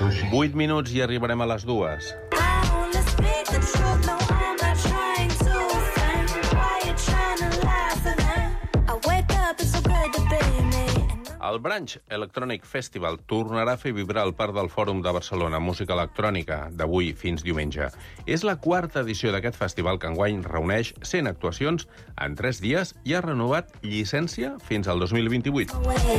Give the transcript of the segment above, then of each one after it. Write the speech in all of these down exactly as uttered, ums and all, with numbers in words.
vuit minuts i arribarem a les dues. El Branch Electronic Festival tornarà a fer vibrar el Parc del Fòrum de Barcelona música electrònica d'avui fins diumenge. És la quarta edició d'aquest festival que enguany reuneix cent actuacions en tres dies i ha renovat llicència fins al dos mil vint-i-vuit.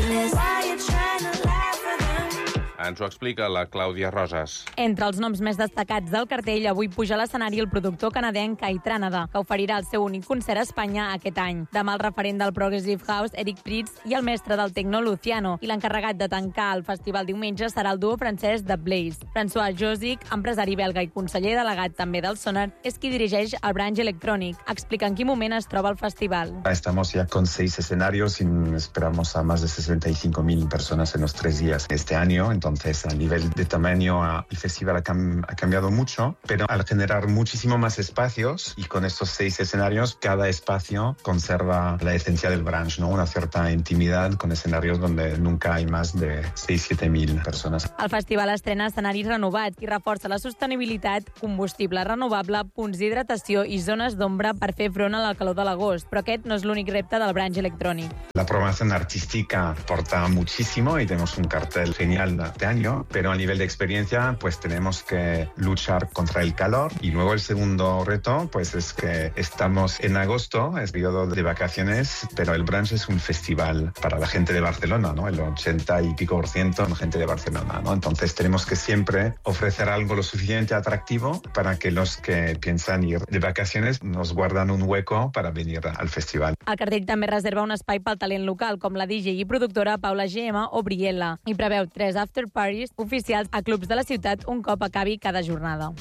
Ens ho explica la Clàudia Rosas. Entre els noms més destacats del cartell, avui puja a l'escenari el productor canadenc Aitranada, que oferirà el seu únic concert a Espanya aquest any. Demà el referent del Progressive House, Eric Prydz, i el mestre del Tecno, Luciano. I l'encarregat de tancar el festival diumenge serà el duo francès The Blaze. François Josic, empresari belga i conseller delegat també del Sonar, és qui dirigeix el Branch Electronic. Explica en quin moment es troba el festival. Estamos ya con seis escenarios y esperamos a más de sesenta y cinco mil personas en los tres días este año. Entonces, Entonces, a nivel de tamaño, el festival ha, cam ha cambiado mucho, pero al generar muchísimo más espacios y con estos seis escenarios, cada espacio conserva la esencia del Branch, ¿no? Una cierta intimidad con escenarios donde nunca hay más de seis a siete mil persones. El festival estrena escenaris renovats i reforça la sostenibilitat, combustible renovable, punts d'hidratació i zones d'ombra per fer front a la calor de l'agost. Però aquest no és l'únic repte del Branch Electronic. La programación artística aporta muchísimo y tenemos un cartel genial de año, pero a nivel de experiencia pues tenemos que luchar contra el calor. Y luego el segundo reto pues es que estamos en agosto, es periodo de vacaciones, pero el Branch es un festival para la gente de Barcelona, ¿no? El ochenta y pico por ciento de gente de Barcelona, ¿no? Entonces tenemos que siempre ofrecer algo lo suficiente atractivo para que los que piensan ir de vacaciones nos guardan un hueco para venir al festival. El cartell també reserva un espai pel talent local, com la D J i productora Paula G M o Briella, i preveu tres after parties oficials a clubs de la ciutat un cop acabi cada jornada.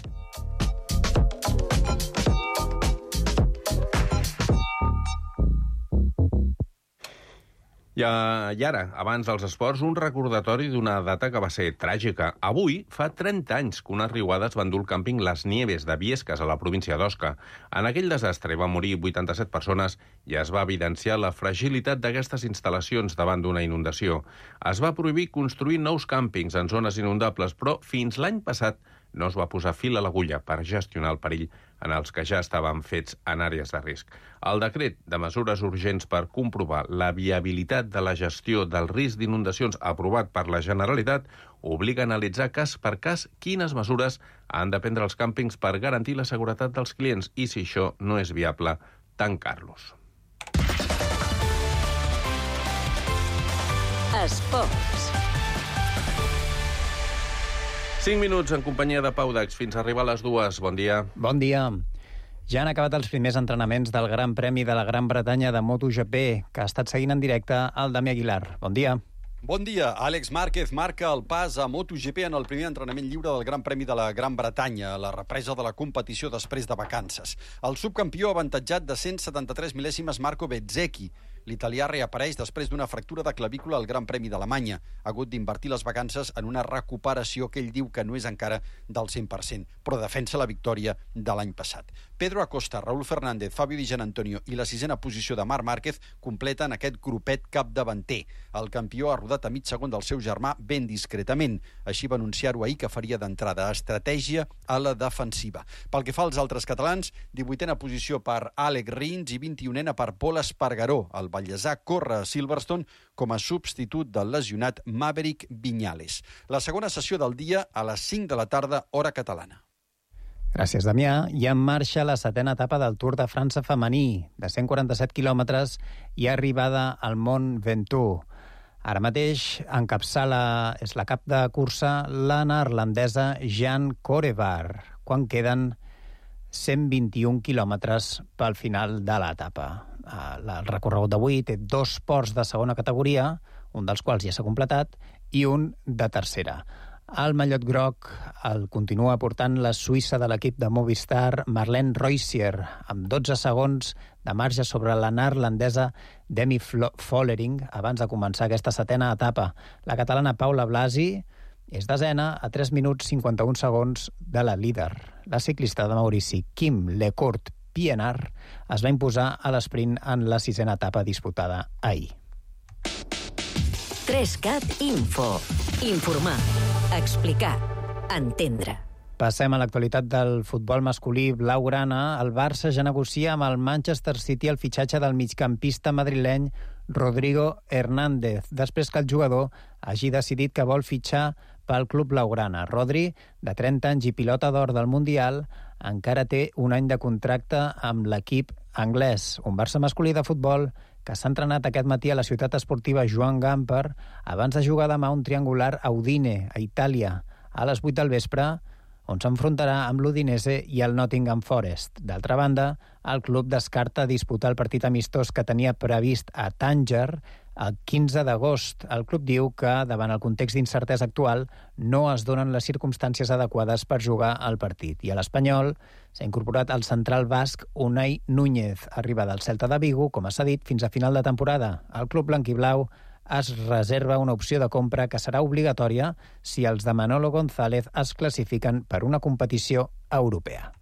I, I ara, abans dels esports, un recordatori d'una data que va ser tràgica. Avui fa trenta anys que unes riuades van dur el càmping Les Nieves de Viescas, a la província d'Osca. En aquell desastre van morir vuitanta-set persones i es va evidenciar la fragilitat d'aquestes instal·lacions davant d'una inundació. Es va prohibir construir nous càmpings en zones inundables, però fins l'any passat no es va posar fil a l'agulla per gestionar el perill en els que ja estaven fets en àrees de risc. El decret de mesures urgents per comprovar la viabilitat de la gestió del risc d'inundacions aprovat per la Generalitat obliga a analitzar cas per cas quines mesures han de prendre els càmpings per garantir la seguretat dels clients i, si això no és viable, tancar-los. Esports. cinc minuts en companyia de Pau Dax fins a arribar a les dues. Bon dia. Bon dia. Ja han acabat els primers entrenaments del Gran Premi de la Gran Bretanya de MotoGP, que ha estat seguint en directe el Damià Aguilar. Bon dia. Bon dia. Àlex Márquez marca el pas a MotoGP en el primer entrenament lliure del Gran Premi de la Gran Bretanya, la represa de la competició després de vacances. El subcampió avantatjat de cent setanta-tres mil·lèsimes Marco Bezzecchi. L'italià reapareix després d'una fractura de clavícula al Gran Premi d'Alemanya. Ha hagut d'invertir les vacances en una recuperació que ell diu que no és encara del cent per cent, però defensa la victòria de l'any passat. Pedro Acosta, Raúl Fernández, Fabio Di Gianantonio i la sisena posició de Marc Márquez completen aquest grupet capdavanter. El campió ha rodat a mig segon del seu germà ben discretament. Així va anunciar-ho ahir que faria d'entrada estratègia a la defensiva. Pel que fa als altres catalans, divuitena posició per Àlex Rins i vint-i-unena per Pol Espargaró. El Vallèsà corre a Silverstone com a substitut del lesionat Maverick Viñales. La segona sessió del dia a les cinc de la tarda, hora catalana. Gràcies, Damià. I en marxa la setena etapa del Tour de França femení, de cent quaranta-set quilòmetres i arribada al Mont Ventoux. Ara mateix encapçala, és la cap de cursa, la neerlandesa Jan Korevaar, quan queden cent vint-i-un quilòmetres pel final de l'etapa. El recorregut d'avui té dos ports de segona categoria, un dels quals ja s'ha completat, i un de tercera. El mallot groc el continua portant la suïssa de l'equip de Movistar, Marlene Reusier, amb dotze segons de marge sobre la neerlandesa Demi Follering, abans de començar aquesta setena etapa. La catalana Paula Blasi és desena a tres minuts cinquanta-un segons de la líder. La ciclista de Maurici, Kim Lecourt Pienaar, es va imposar a l'esprint en la sisena etapa disputada ahir. tres cat Info. Informar. Explicar. Entendre. Passem a l'actualitat del futbol masculí blaugrana. El Barça ja negocia amb el Manchester City el fitxatge del migcampista madrileny Rodrigo Hernández, després que el jugador hagi decidit que vol fitxar pel club blaugrana. Rodri, de trenta anys i pilota d'or del Mundial, encara té un any de contracte amb l'equip anglès. Un Barça masculí de futbol que s'ha entrenat aquest matí a la ciutat esportiva Joan Gamper abans de jugar demà un triangular a Udine, a Itàlia, a les vuit del vespre, on s'enfrontarà amb l'Udinese i el Nottingham Forest. D'altra banda, el club descarta disputar el partit amistós que tenia previst a Tànger el quinze d'agost. El club diu que, davant el context d'incertesa actual, no es donen les circumstàncies adequades per jugar al partit. I a l'Espanyol s'ha incorporat el central basc Unai Núñez, arriba del Celta de Vigo, com s'ha dit, fins a final de temporada. El club blanquiblau es reserva una opció de compra que serà obligatòria si els de Manolo González es classifiquen per una competició europea.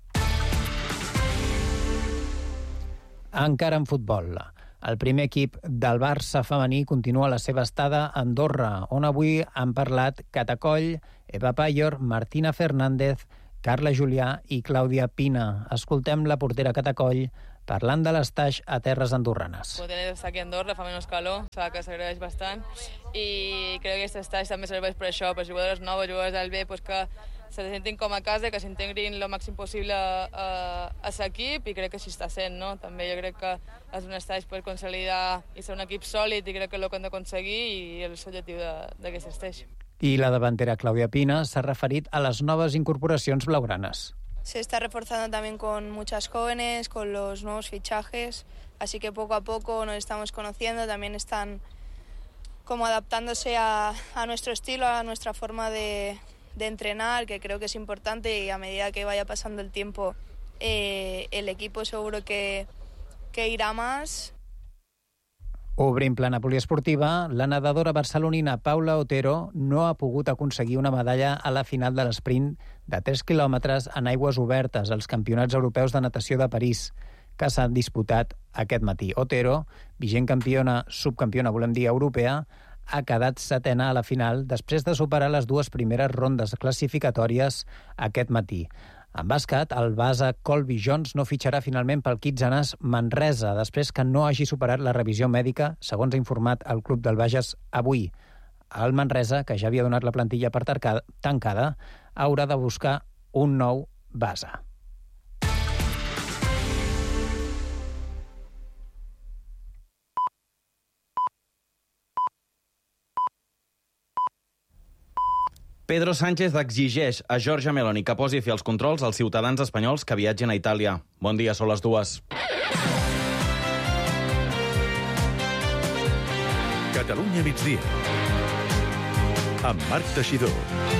Encara en futbol. El primer equip del Barça femení continua la seva estada a Andorra, on avui han parlat Cata Coll, Eva Payor, Martina Fernández, Carla Julià i Clàudia Pina. Escoltem la portera Cata Coll parlant de l'estage a terres andorranes. Poder estar aquí a Andorra fa menys calor, sabe que s'agraeix bastant, i crec que aquest estage també serveix per això, per jugadores noves, jugadores del B, pues que se sentin com a casa, que s'integrin el màxim possible a, a l'equip, i crec que així està sent, no? També jo crec que és un estage per consolidar i ser un equip sòlid, i crec que és el que hem d'aconseguir, i és l'objectiu d'aquest estage. I la davantera Clàudia Pina s'ha referit a les noves incorporacions blaugranes. Se está reforzando también con muchas jóvenes, con los nuevos fichajes, así que poco a poco nos estamos conociendo, también están como adaptándose a, a nuestro estilo, a nuestra forma de, de entrenar, que creo que es importante, y a medida que vaya pasando el tiempo eh, el equipo seguro que, que irá más. Obrint plana poliesportiva, la nedadora barcelonina Paula Otero no ha pogut aconseguir una medalla a la final de l'esprint de tres quilòmetres en aigües obertes als Campionats Europeus de Natació de París, que s'han disputat aquest matí. Otero, vigent campiona, subcampiona, volem dir, europea, ha quedat setena a la final després de superar les dues primeres rondes classificatòries aquest matí. En bàsquet, el base Colby Jones no fitxarà finalment pel Kitsanàs Manresa, després que no hagi superat la revisió mèdica, segons ha informat el club del Bages avui. El Manresa, que ja havia donat la plantilla per tancada, haurà de buscar un nou base. Pedro Sánchez exigeix a Giorgia Meloni que posi fi als controls als ciutadans espanyols que viatgen a Itàlia. Bon dia, són les dues. Catalunya migdia. Amb Marc Teixidor.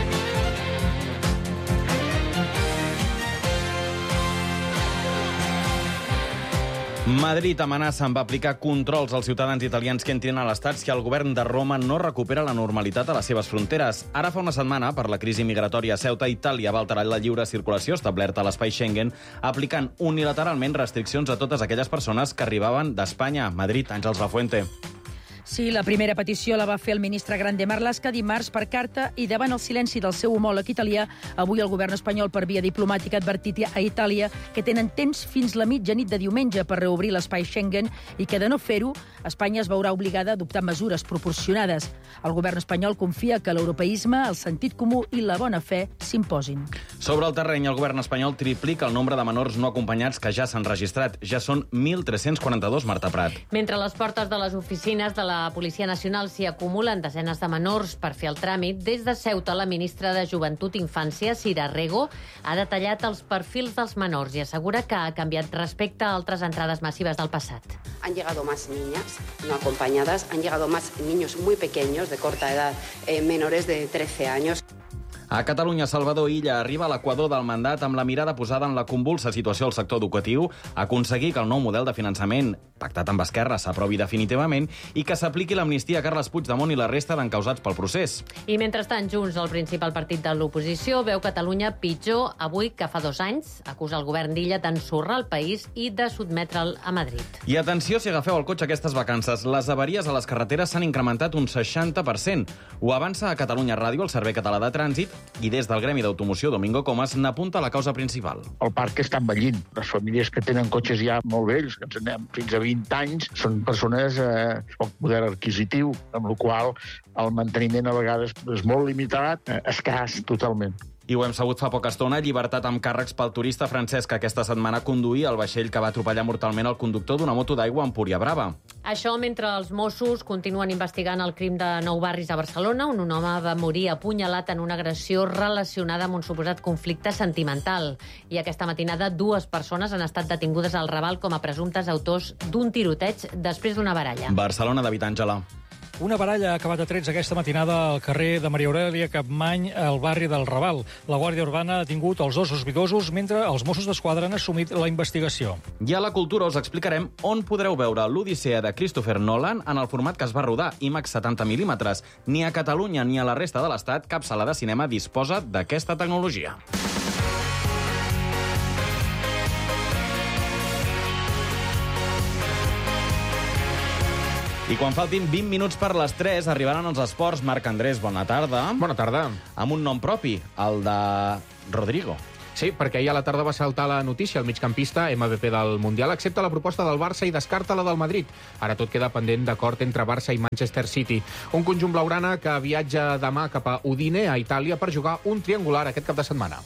Madrid amenaça amb aplicar controls als ciutadans italians que entrin a l'Estat si el govern de Roma no recupera la normalitat a les seves fronteres. Ara fa una setmana, per la crisi migratòria a Ceuta, Itàlia va alterar la lliure circulació establerta a l'espai Schengen, aplicant unilateralment restriccions a totes aquelles persones que arribaven d'Espanya. Madrid, Àngels Lafuente. Sí, la primera petició la va fer el ministre Grande Marlaska dimarts per carta, i davant el silenci del seu homòleg italià, avui el govern espanyol per via diplomàtica ha advertit a Itàlia que tenen temps fins la mitjanit de diumenge per reobrir l'espai Schengen i que, de no fer-ho, Espanya es veurà obligada a adoptar mesures proporcionades. El govern espanyol confia que l'europeisme, el sentit comú i la bona fe s'imposin. Sobre el terreny, el govern espanyol triplica el nombre de menors no acompanyats que ja s'han registrat. Ja són mil tres-cents quaranta-dos, Marta Prat. Mentre a les portes de les oficines de la Policia Nacional s'hi acumulen desenes de menors per fer el tràmit, des de Ceuta la ministra de Joventut i Infància, Sira Rego, ha detallat els perfils dels menors i assegura que ha canviat respecte a altres entrades massives del passat. Han llegado más niñas no acompañadas, han llegado más niños muy pequeños, de corta edad, eh, menores de trece años. A Catalunya, Salvador Illa arriba a l'equador del mandat amb la mirada posada en la convulsa situació al sector educatiu, aconseguir que el nou model de finançament pactat amb Esquerra s'aprovi definitivament i que s'apliqui l'amnistia a Carles Puigdemont i la resta d'encausats pel procés. I mentrestant, Junts, el principal partit de l'oposició, veu Catalunya pitjor avui que fa dos anys. Acusa el govern d'Illa d'ensorrar el país i de sotmetre'l a Madrid. I atenció si agafeu el cotxe aquestes vacances. Les avaries a les carreteres s'han incrementat un seixanta per cent. Ho avança a Catalunya Ràdio, el Servei Català de Trànsit, I des del Gremi d'Automoció, Domingo Comas n'apunta la causa principal. El parc està envellint. Les famílies que tenen cotxes ja molt vells, que ens anem fins a vint anys, són persones eh, poc poder adquisitiu, amb la qual el manteniment a vegades és molt limitat, eh, escàs totalment. I ho hem sabut fa poca estona, llibertat amb càrrecs pel turista francès que aquesta setmana conduïa el vaixell que va atropellar mortalment el conductor d'una moto d'aigua a Empúria Brava. Això mentre els Mossos continuen investigant el crim de Nou Barris a Barcelona, on un home va morir apunyalat en una agressió relacionada amb un suposat conflicte sentimental. I aquesta matinada dues persones han estat detingudes al Raval com a presumptes autors d'un tiroteig després d'una baralla. Barcelona, David Àngela. Una baralla ha acabat a trets aquesta matinada al carrer de Maria Aurèlia Capmany, al barri del Raval. La Guàrdia Urbana ha detingut els dos sospitosos mentre els Mossos d'Esquadra han assumit la investigació. I a la Cultura us explicarem on podreu veure l'Odissea de Christopher Nolan en el format que es va rodar, IMAX setanta mil·límetres. Ni a Catalunya ni a la resta de l'Estat cap sala de cinema disposa d'aquesta tecnologia. I quan faltin vint minuts per les tres, arribaran els esports. Marc Andrés, bona tarda. Bona tarda. Amb un nom propi, el de Rodrigo. Sí, perquè ahir a la tarda va saltar la notícia. El migcampista M V P del Mundial accepta la proposta del Barça i descarta la del Madrid. Ara tot queda pendent d'acord entre Barça i Manchester City. Un conjunt blaugrana que viatja demà cap a Udine, a Itàlia, per jugar un triangular aquest cap de setmana.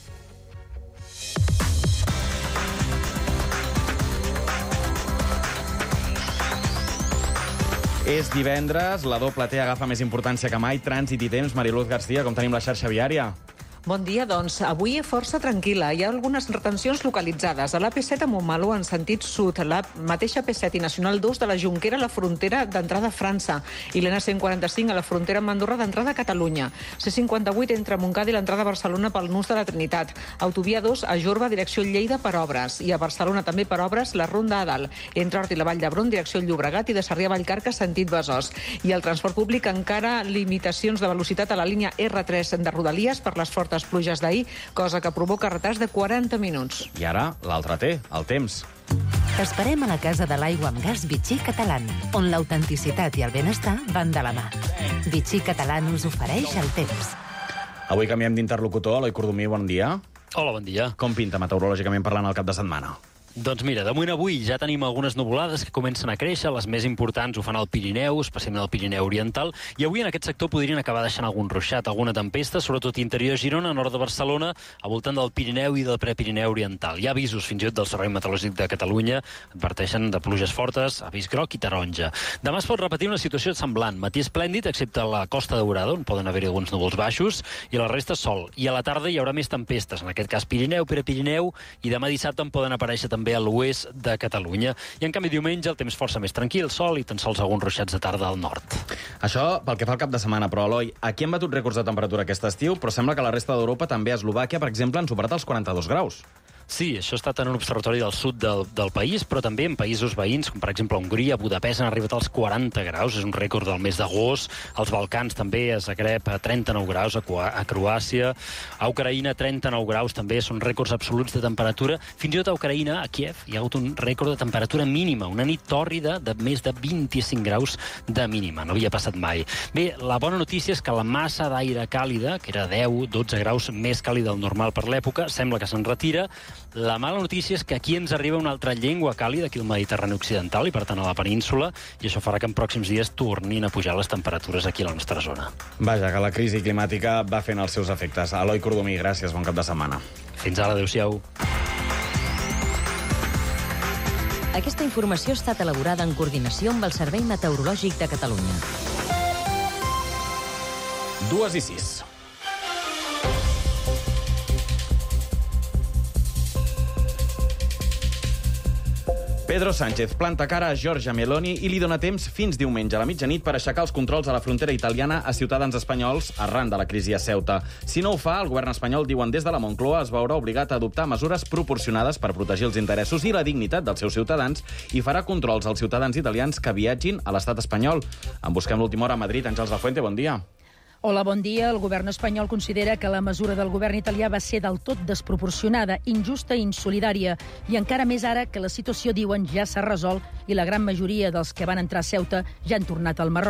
És divendres, la doble T agafa més importància que mai. Trànsit i temps. Mariluz García, com tenim la xarxa viària? Bon dia, doncs. Avui força tranquil·la. Hi ha algunes retencions localitzades. A l'A P set a Montmeló en sentit sud, la mateixa A P set i Nacional dos de la Jonquera a la frontera d'entrada a França i l'N cent quaranta-cinc a la frontera amb Andorra d'entrada a Catalunya. C cinquanta-vuit entre Montcada i l'entrada a Barcelona pel nus de la Trinitat. Autovia dos a Jorba, direcció Lleida per obres. I a Barcelona també per obres la Ronda a Dalt. Entre Hort i la Vall d'Hebron, direcció Llobregat i de Sarrià a Vallcarca, sentit Besòs. I el transport públic encara limitacions de velocitat a la línia R tres de Rodalies per les fortes pluges d'ahir, cosa que provoca retards de quaranta minuts. I ara, l'altre T, el temps. T'esperem a la Casa de l'Aigua amb Gas Vichy Catalán, on l'autenticitat i el benestar van de la mà. Vichy Catalán us ofereix el temps. Avui canviem d'interlocutor. Eloi Cordomí, bon dia. Hola, bon dia. Com pinta meteorològicament parlant el cap de setmana? Doncs mira, de moment avui ja tenim algunes nuvolades que comencen a créixer, les més importants ho fan al Pirineu, especialment al Pirineu Oriental, i avui en aquest sector podrien acabar deixant algun ruixat, alguna tempesta, sobretot interior Girona, nord de Barcelona, al voltant del Pirineu i del Prepirineu Oriental. Hi ha avisos fins i tot del Servei Meteorològic de Catalunya, adverteixen de pluges fortes, avís groc i taronja. Demà es pot repetir una situació semblant, matí esplèndid, excepte a la Costa Daurada, on poden haver-hi alguns núvols baixos, i la resta sol. I a la tarda hi haurà més tempestes, en aquest cas Pirineu, Prepirineu, i demà dissabte en poden aparèixer també a l'oest de Catalunya. I en canvi diumenge el temps força més tranquil, sol i tan sols alguns ruixats de tarda al nord. Això pel que fa al cap de setmana, però Eloi, aquí han batut rècords de temperatura aquest estiu, però sembla que la resta d'Europa també, a Eslovàquia, per exemple, han superat els quaranta-dos graus. Sí, això ha estat en un observatori del sud del, del país, però també en països veïns, com per exemple Hongria, Budapest, han arribat als quaranta graus, és un rècord del mes d'agost. Als Balcans també, a Zagreb, a trenta-nou graus, a, a Croàcia, a Ucraïna, trenta-nou graus també, són rècords absoluts de temperatura. Fins i tot a Ucraïna, a Kiev, hi ha hagut un rècord de temperatura mínima, una nit tòrrida de més de vint-i-cinc graus de mínima, no havia passat mai. Bé, la bona notícia és que la massa d'aire càlida, que era deu dotze graus més càlida del normal per l'època, sembla que se'n retira. La mala notícia és que aquí ens arriba una altra llengua càlida, aquí al Mediterrani Occidental, i per tant a la península, i això farà que en pròxims dies tornin a pujar les temperatures aquí a la nostra zona. Vaja, que la crisi climàtica va fent els seus efectes. Eloi Cordomí, gràcies, bon cap de setmana. Fins ara, adéu-siau. Aquesta informació ha estat elaborada en coordinació amb el Servei Meteorològic de Catalunya. Dues i sis. Pedro Sánchez planta cara a Giorgia Meloni i li dona temps fins diumenge a la mitjanit per aixecar els controls a la frontera italiana a ciutadans espanyols arran de la crisi a Ceuta. Si no ho fa, el govern espanyol, diuen des de la Moncloa, es veurà obligat a adoptar mesures proporcionades per protegir els interessos i la dignitat dels seus ciutadans i farà controls als ciutadans italians que viatgin a l'estat espanyol. En busquem l'última hora a Madrid. Àngels Lafuente, bon dia. Hola, bon dia. El govern espanyol considera que la mesura del govern italià va ser del tot desproporcionada, injusta i insolidària. I encara més ara que la situació, diuen, ja s'ha resolt i la gran majoria dels que van entrar a Ceuta ja han tornat al Marroc.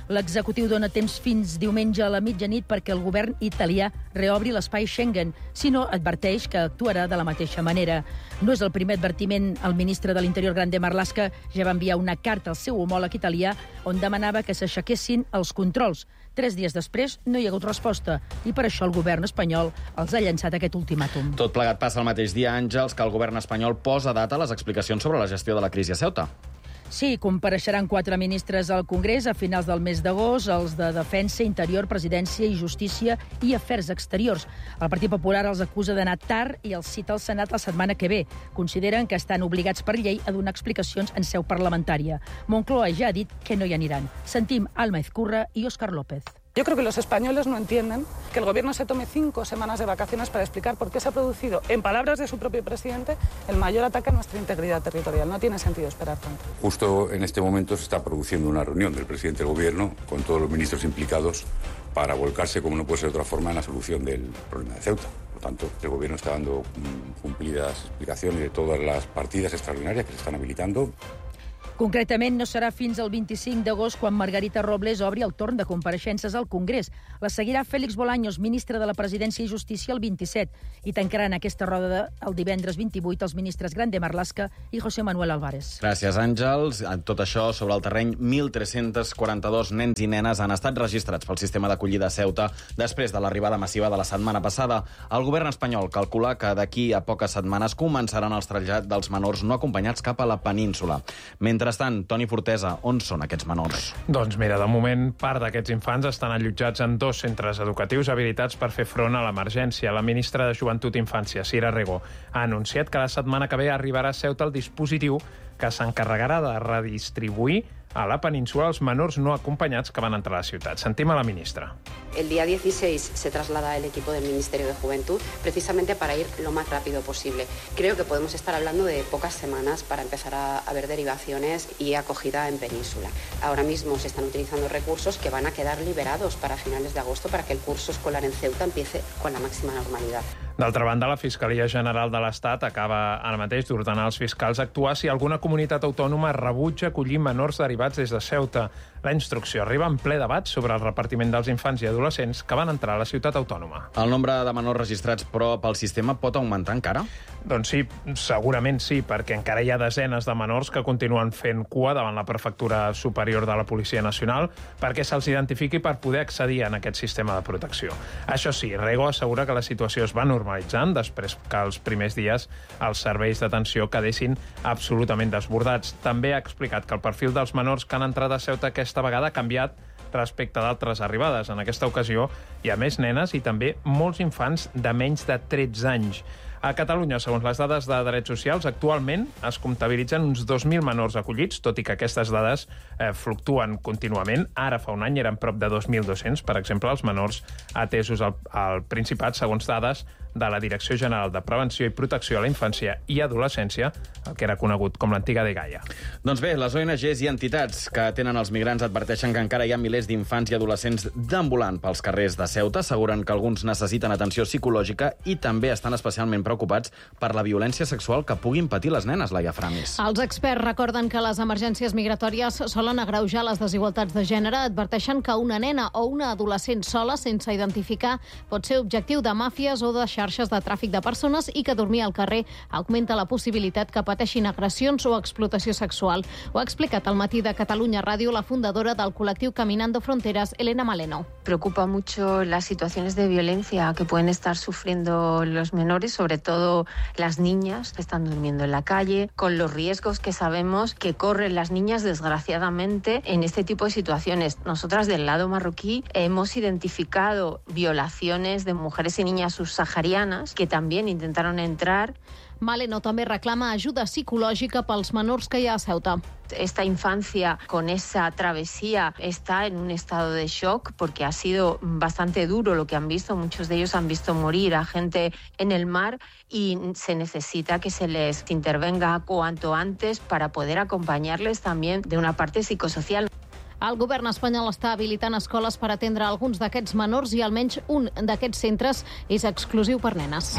L'executiu dona temps fins diumenge a la mitjanit perquè el govern italià reobri l'espai Schengen, si no adverteix que actuarà de la mateixa manera. No és el primer advertiment. El ministre de l'Interior, Grande Marlaska, ja va enviar una carta al seu homòleg italià on demanava que s'aixequessin els controls. Tres dies després no hi ha hagut resposta i per això el govern espanyol els ha llançat aquest ultimàtum. Tot plegat passa el mateix dia, Àngels, que el govern espanyol posa data a les explicacions sobre la gestió de la crisi a Ceuta. Sí, compareixeran quatre ministres al Congrés a finals del mes d'agost, els de Defensa, Interior, Presidència i Justícia i Afers Exteriors. El Partit Popular els acusa d'anar tard i els cita al Senat la setmana que ve. Consideren que estan obligats per llei a donar explicacions en seu parlamentària. Moncloa ja ha dit que no hi aniran. Sentim Alma Ezcurra i Óscar López. Yo creo que los españoles no entienden que el gobierno se tome cinco semanas de vacaciones para explicar por qué se ha producido, en palabras de su propio presidente, el mayor ataque a nuestra integridad territorial. No tiene sentido esperar tanto. Justo en este momento se está produciendo una reunión del presidente del gobierno con todos los ministros implicados para volcarse, como no puede ser de otra forma, en la solución del problema de Ceuta. Por tanto, el gobierno está dando cumplidas explicaciones de todas las partidas extraordinarias que se están habilitando. Concretament, no serà fins al vint-i-cinc d'agost quan Margarita Robles obri el torn de compareixences al Congrés. La seguirà Félix Bolaños, ministre de la Presidència i Justícia, el vint-i-set, i tancaran aquesta roda el divendres vint-i-vuit els ministres Grande Marlaska i José Manuel Álvarez. Gràcies, Àngels. Tot això sobre el terreny, mil tres-cents quaranta-dos nens i nenes han estat registrats pel sistema d'acollida a Ceuta després de l'arribada massiva de la setmana passada. El govern espanyol calcula que d'aquí a poques setmanes començaran els trasllats dels menors no acompanyats cap a la península. Mentrestant, Toni Fortesa, on són aquests menors? Doncs mira, de moment, part d'aquests infants estan allotjats en dos centres educatius habilitats per fer front a l'emergència. La ministra de Joventut i Infància, Sira Rego, ha anunciat que la setmana que ve arribarà a Ceuta el dispositiu que s'encarregarà de redistribuir a la península els menors no acompanyats que van entrar a la ciutat. Sentim a la ministra. El día dieciséis se traslada el equipo del Ministerio de Juventud precisamente para ir lo más rápido posible. Creo que podemos estar hablando de pocas semanas para empezar a, a ver derivaciones y acogida en península. Ahora mismo se están utilizando recursos que van a quedar liberados para finales de agosto para que el curso escolar en Ceuta empiece con la máxima normalidad. D'altra banda, la Fiscalia General de l'Estat acaba ara mateix d'ordenar als fiscals actuar si alguna comunitat autònoma rebutja acollir menors derivats des de Ceuta. La instrucció arriba en ple debat sobre el repartiment dels infants i adolescents que van entrar a la ciutat autònoma. El nombre de menors registrats, però, pel sistema pot augmentar encara? Doncs sí, segurament sí, perquè encara hi ha desenes de menors que continuen fent cua davant la Prefectura Superior de la Policia Nacional perquè se'ls identifiqui per poder accedir en aquest sistema de protecció. Això sí, Rego assegura que la situació es va normalitzant després que els primers dies els serveis d'atenció quedessin absolutament desbordats. També ha explicat que el perfil dels menors que han entrat a Ceuta aquesta vegada ha canviat respecte d'altres arribades. En aquesta ocasió hi ha més nenes i també molts infants de menys de tretze anys. A Catalunya, segons les dades de Drets Socials, actualment es comptabilitzen uns dos mil menors acollits, tot i que aquestes dades eh, fluctuen contínuament. Ara, fa un any, eren prop de dos mil dos-cents, per exemple, els menors atesos al, al Principat, segons dades de la Direcció General de Prevenció i Protecció a la Infància i Adolescència, el que era conegut com l'antiga Dgaia. Doncs bé, les O N Ges i entitats que atenen els migrants adverteixen que encara hi ha milers d'infants i adolescents deambulant pels carrers de Ceuta, asseguren que alguns necessiten atenció psicològica i també estan especialment preocupats per la violència sexual que puguin patir les nenes, Laia Framis. Els experts recorden que les emergències migratòries solen agreujar les desigualtats de gènere, adverteixen que una nena o una adolescent sola, sense identificar, pot ser objectiu de màfies o de xarxes de tràfic de persones i que dormir al carrer augmenta la possibilitat que pateixin agressions o explotació sexual. Ho ha explicat al matí de Catalunya Ràdio la fundadora del col·lectiu Caminando Fronteras, Elena Maleno. Preocupa mucho las situaciones de violencia que pueden estar sufriendo los menores, sobre todo las niñas que están durmiendo en la calle, con los riesgos que sabemos que corren las niñas, desgraciadamente, en este tipo de situaciones. Nosotras, del lado marroquí, hemos identificado violaciones de mujeres y niñas subsaharianas que también intentaron entrar. Maleno també reclama ajuda psicològica pels menors que hi ha a Ceuta. Esta infancia con esa travesía está en un estado de shock porque ha sido bastante duro lo que han visto. Muchos de ellos han visto morir a gente en el mar y se necesita que se les intervenga cuanto antes para poder acompañarles también de una parte psicosocial. El govern espanyol està habilitant escoles per atendre alguns d'aquests menors i almenys un d'aquests centres és exclusiu per nenes.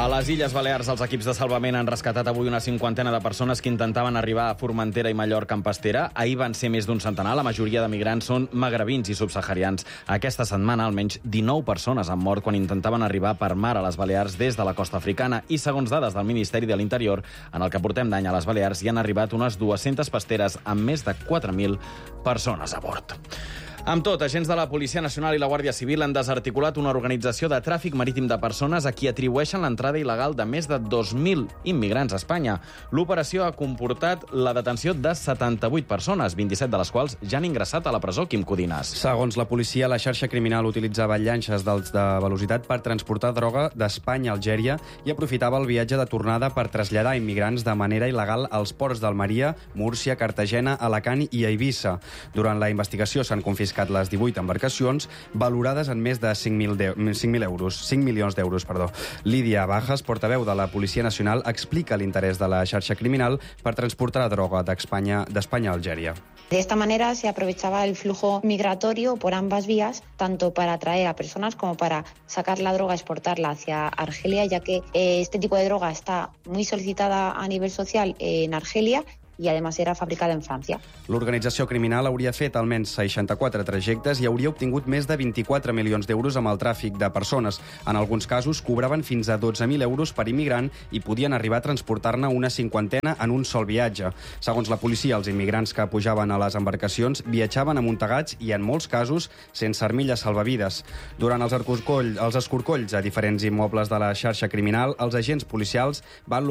A les Illes Balears, els equips de salvament han rescatat avui una cinquantena de persones que intentaven arribar a Formentera i Mallorca en pastera. Ahir van ser més d'un centenar. La majoria de migrants són magrebins i subsaharians. Aquesta setmana, almenys dinou persones han mort quan intentaven arribar per mar a les Balears des de la costa africana. I segons dades del Ministeri de l'Interior, en el que portem d'any a les Balears hi han arribat unes dues-centes pasteres amb més de quatre mil persones a bord. Amb tot, agents de la Policia Nacional i la Guàrdia Civil han desarticulat una organització de tràfic marítim de persones a qui atribueixen l'entrada il·legal de més de dos mil immigrants a Espanya. L'operació ha comportat la detenció de setanta-vuit persones, vint-i-set de les quals ja han ingressat a la presó. Quim Codines. Segons la policia, la xarxa criminal utilitzava llanxes de velocitat per transportar droga d'Espanya a Algèria i aprofitava el viatge de tornada per traslladar immigrants de manera il·legal als ports d'Almeria, Múrcia, Cartagena, Alacant i Eivissa. Durant la investigació s'han confiscat les divuit embarcacions, valorades en més de cinc mil euros, cinc milions d'euros. Perdó. Lídia Bajas, portaveu de la Policia Nacional, explica l'interès de la xarxa criminal per transportar droga d'Espanya d'Espanya a Algèria. De esta manera se aprovechaba el flujo migratorio por ambas vías, tanto para atraer a personas como para sacar la droga, exportarla hacia Argelia, ya que eh, este tipo de droga está muy solicitada a nivel social en Argelia i, además, era fabricada en França. L'organització criminal hauria fet almenys seixanta-quatre trajectes i hauria obtingut més de vint-i-quatre milions d'euros amb el tràfic de persones. En alguns casos, cobraven fins a dotze mil euros per immigrant i podien arribar a transportar-ne una cinquantena en un sol viatge. Segons la policia, els immigrants que pujaven a les embarcacions viatjaven amuntegats i, en molts casos, sense armilles salvavides. Durant els escorcolls, els escorcolls a diferents immobles de la xarxa criminal, els agents policials van